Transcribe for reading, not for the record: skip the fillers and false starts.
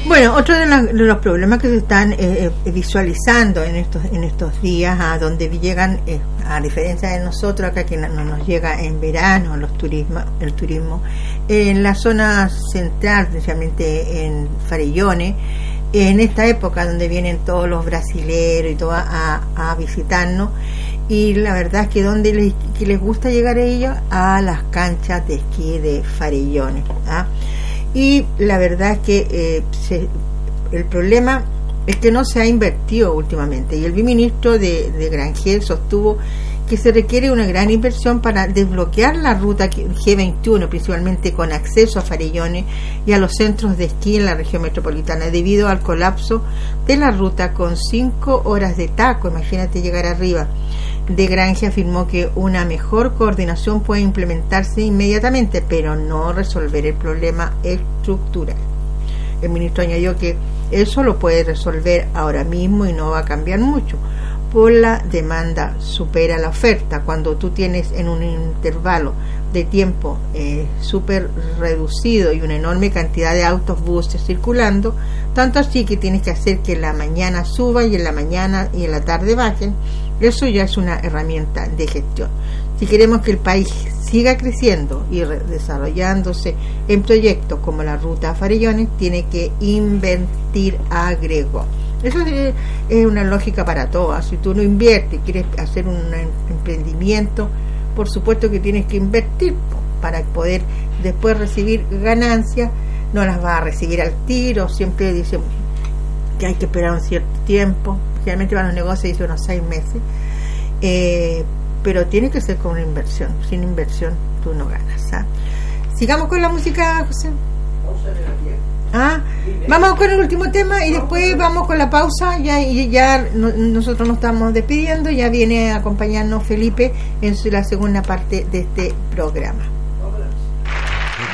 Bueno, otro de los problemas que se están visualizando en estos días, a donde llegan, a diferencia de nosotros acá que no nos llega en verano el turismo, en la zona central, especialmente en Farellones, en esta época donde vienen todos los brasileros y todo a visitarnos, y la verdad es que donde les gusta llegar a ellos, a las canchas de esquí de Farellones, ¿ah? Y la verdad es que el problema es que no se ha invertido últimamente, y el viceministro de Grangel sostuvo que se requiere una gran inversión para desbloquear la ruta G21, principalmente con acceso a Farellones y a los centros de esquí en la región metropolitana, debido al colapso de la ruta con 5 horas de taco. Imagínate llegar arriba. De Granje afirmó que una mejor coordinación puede implementarse inmediatamente, pero no resolver el problema estructural. El ministro añadió que eso lo puede resolver ahora mismo y no va a cambiar mucho, por la demanda supera la oferta. Cuando tú tienes en un intervalo de tiempo súper reducido y una enorme cantidad de autobuses circulando, tanto así que tienes que hacer que en la mañana suba y en la mañana y en la tarde bajen, eso ya es una herramienta de gestión. Si queremos que el país siga creciendo y desarrollándose en proyectos como la ruta a Farellones, tiene que invertir, agregó. Eso es una lógica para todas. Si tú no inviertes y quieres hacer un emprendimiento, por supuesto que tienes que invertir para poder después recibir ganancias. No las vas a recibir al tiro, siempre dicen que hay que esperar un cierto tiempo. Generalmente van los negocios y dicen unos 6 meses, pero tiene que ser con una inversión. Sin inversión tú no ganas, ¿ah? Sigamos con la música, José. Vamos con el último tema y después vamos con la pausa. Ya nosotros nos estamos despidiendo. Ya viene a acompañarnos Felipe en la segunda parte de este programa.